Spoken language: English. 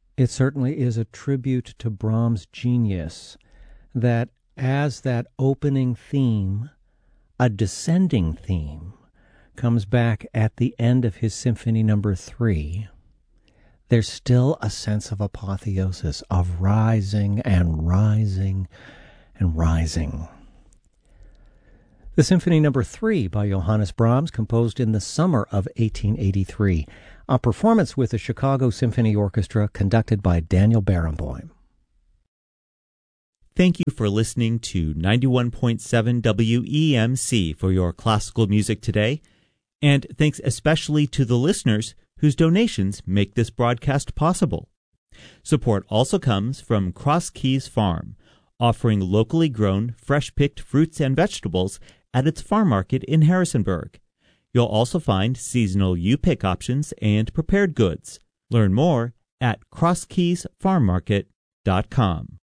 It certainly is a tribute to Brahms' genius that as that opening theme, a descending theme, comes back at the end of his Symphony No. 3, there's still a sense of apotheosis, of rising and rising and rising. The Symphony No. 3 by Johannes Brahms, composed in the summer of 1883, a performance with the Chicago Symphony Orchestra conducted by Daniel Barenboim. Thank you for listening to 91.7 WEMC for your classical music today, and thanks especially to the listeners whose donations make this broadcast possible. Support also comes from Cross Keys Farm, offering locally grown, fresh-picked fruits and vegetables at its farm market in Harrisonburg. You'll also find seasonal U-Pick options and prepared goods. Learn more at crosskeysfarmmarket.com.